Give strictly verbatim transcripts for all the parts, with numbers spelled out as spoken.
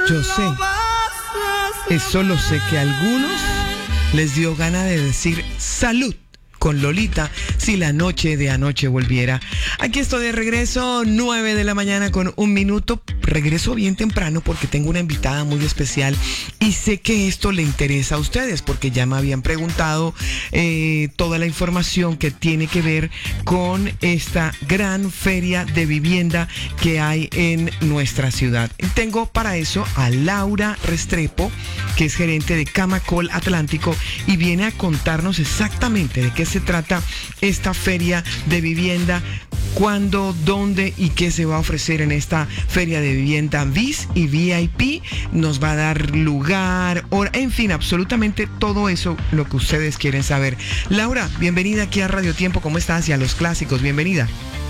Yo sé, eso lo sé, que a algunos les dio gana de decir salud con Lolita si la noche de anoche volviera. Aquí estoy de regreso, nueve de la mañana con un minuto. Regreso bien temprano porque tengo una invitada muy especial y sé que esto le interesa a ustedes porque ya me habían preguntado eh, toda la información que tiene que ver con esta gran feria de vivienda que hay en nuestra ciudad. Tengo para eso a Laura Restrepo, que es gerente de Camacol Atlántico, y viene a contarnos exactamente de qué se trata esta feria de vivienda, cuándo, dónde y qué se va a ofrecer en esta feria de vivienda V I S y V I P. Nos va a dar lugar, hora, en fin, absolutamente todo eso lo que ustedes quieren saber. Laura, bienvenida aquí a Radio Tiempo. ¿Cómo estás? Y a Los Clásicos, bienvenida.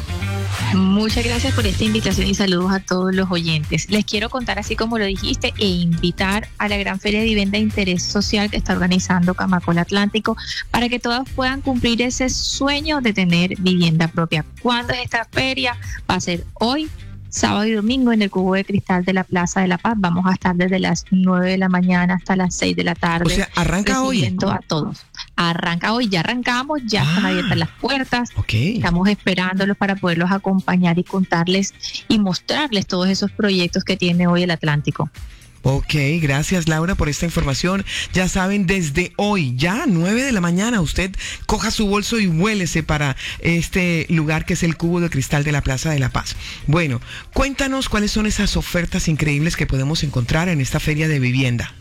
Muchas gracias por esta invitación y saludos a todos los oyentes. Les quiero contar, así como lo dijiste, e invitar a la gran feria de vivienda de interés social que está organizando Camacol Atlántico para que todas puedan cumplir ese sueño de tener vivienda propia. ¿Cuándo es esta feria? Va a ser hoy, sábado y domingo, en el Cubo de Cristal de la Plaza de la Paz. Vamos a estar desde las nueve de la mañana hasta las seis de la tarde. O sea, arranca hoy. Recibiendo a todos. Arranca hoy, ya arrancamos, ya ah, están abiertas las puertas. Okay. Estamos esperándolos para poderlos acompañar y contarles y mostrarles todos esos proyectos que tiene hoy el Atlántico. Ok, gracias Laura por esta información. Ya saben, desde hoy, ya nueve de la mañana, usted coja su bolso y vuélese para este lugar que es el Cubo de Cristal de la Plaza de la Paz. Bueno, cuéntanos cuáles son esas ofertas increíbles que podemos encontrar en esta feria de vivienda.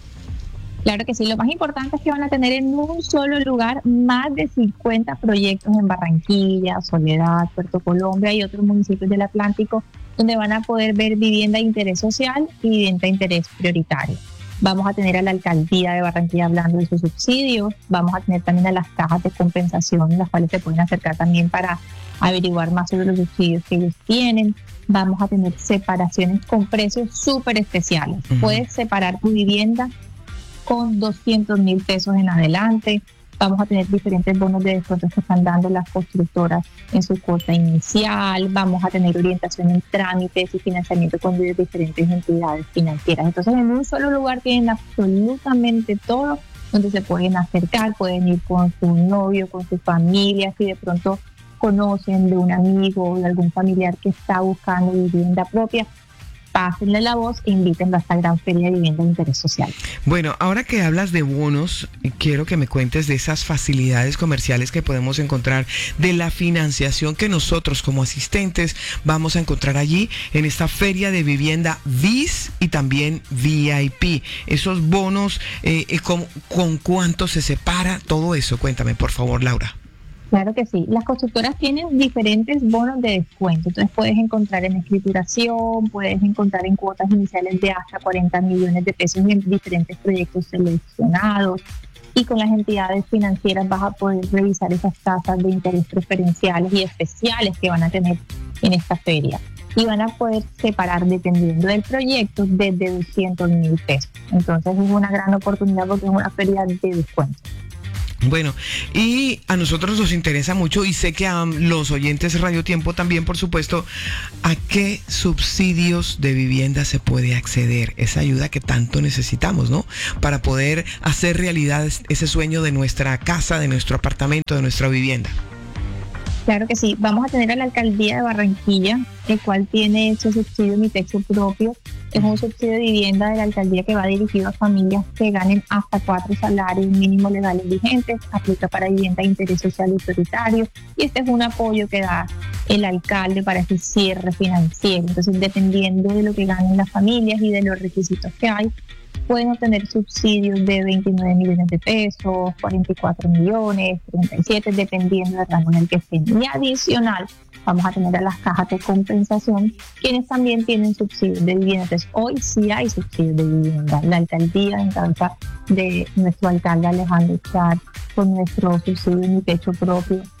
Claro que sí, lo más importante es que van a tener en un solo lugar más de cincuenta proyectos en Barranquilla, Soledad, Puerto Colombia y otros municipios del Atlántico, donde van a poder ver vivienda de interés social y vivienda de interés prioritario. Vamos a tener a la alcaldía de Barranquilla hablando de sus subsidios, vamos a tener también a las cajas de compensación, las cuales se pueden acercar también para averiguar más sobre los subsidios que ellos tienen. Vamos a tener separaciones con precios súper especiales. Uh-huh. Puedes separar tu vivienda con doscientos mil pesos en adelante. Vamos a tener diferentes bonos de descuentos que están dando las constructoras en su cuota inicial. Vamos a tener orientación en trámites y financiamiento con diferentes entidades financieras. Entonces, en un solo lugar tienen absolutamente todo, donde se pueden acercar, pueden ir con su novio, con su familia, si de pronto conocen de un amigo o de algún familiar que está buscando vivienda propia. Pásenle la voz e invítenlo a esta gran feria de vivienda de interés social. Bueno, ahora que hablas de bonos, quiero que me cuentes de esas facilidades comerciales que podemos encontrar, de la financiación que nosotros como asistentes vamos a encontrar allí en esta feria de vivienda V I S y también V I P. Esos bonos, eh, ¿con, ¿con cuánto se separa todo eso? Cuéntame, por favor, Laura. Claro que sí. Las constructoras tienen diferentes bonos de descuento. Entonces puedes encontrar en escrituración, puedes encontrar en cuotas iniciales de hasta cuarenta millones de pesos en diferentes proyectos seleccionados. Y con las entidades financieras vas a poder revisar esas tasas de interés preferenciales y especiales que van a tener en esta feria. Y van a poder separar, dependiendo del proyecto, desde doscientos mil pesos. Entonces es una gran oportunidad porque es una feria de descuento. Bueno, y a nosotros nos interesa mucho, y sé que a los oyentes Radio Tiempo también, por supuesto, ¿a qué subsidios de vivienda se puede acceder? Esa ayuda que tanto necesitamos, ¿no? Para poder hacer realidad ese sueño de nuestra casa, de nuestro apartamento, de nuestra vivienda. Claro que sí. Vamos a tener a la alcaldía de Barranquilla, el cual tiene ese subsidio Mi Techo Propio. Es un subsidio de vivienda de la alcaldía que va dirigido a familias que ganen hasta cuatro salarios mínimos legales vigentes. Aplica para vivienda de interés social y prioritario. Y este es un apoyo que da el alcalde para ese cierre financiero. Entonces, dependiendo de lo que ganen las familias y de los requisitos que hay, pueden obtener subsidios de veintinueve millones de pesos, cuarenta y cuatro millones, treinta y siete, dependiendo del rango en el que estén. Y adicional, vamos a tener a las cajas de compensación, quienes también tienen subsidios de vivienda. Entonces, hoy sí hay subsidios de vivienda. La alcaldía, en cabeza de nuestro alcalde Alejandro Char, con nuestro subsidio Mi Techo Propio,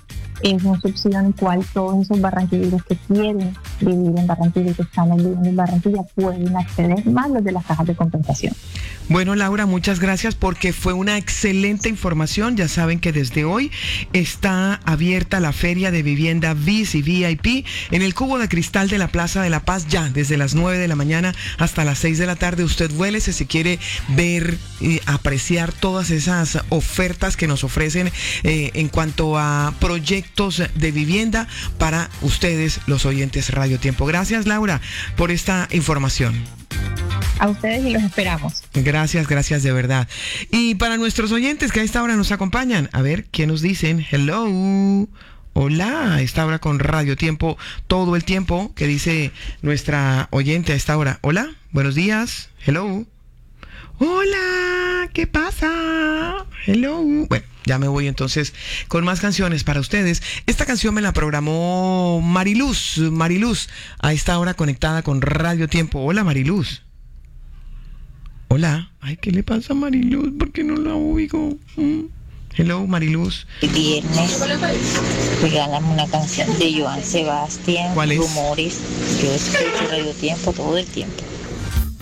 es un subsidio en el cual todos esos barranquilleros que quieren vivir en Barranquilla y que están viviendo en Barranquilla pueden acceder, más los de las cajas de compensación. Bueno, Laura, muchas gracias porque fue una excelente información. Ya saben que desde hoy está abierta la Feria de Vivienda V I S y V I P en el Cubo de Cristal de la Plaza de la Paz, ya desde las nueve de la mañana hasta las seis de la tarde. Usted vuélese si quiere ver y apreciar todas esas ofertas que nos ofrecen eh, en cuanto a proyectos de vivienda para ustedes, los oyentes Radio Tiempo. Gracias, Laura, por esta información. A ustedes y los esperamos. Gracias, gracias de verdad. Y para nuestros oyentes que a esta hora nos acompañan, a ver, ¿qué nos dicen? Hello. Hola, a esta hora con Radio Tiempo, todo el tiempo, que dice nuestra oyente a esta hora. Hola, buenos días. Hello. Hola, ¿qué pasa? Hello. Bueno, ya me voy entonces con más canciones para ustedes. Esta canción me la programó Mariluz. Mariluz, a esta hora conectada con Radio Tiempo. Hola, Mariluz. Hola. Ay, ¿qué le pasa a Mariluz? ¿Por qué no la oigo? ¿Mm? Hello, Mariluz. El viernes regálame una canción de Joan Sebastián. ¿Cuál es? Rumores. Yo escucho Radio Tiempo todo el tiempo.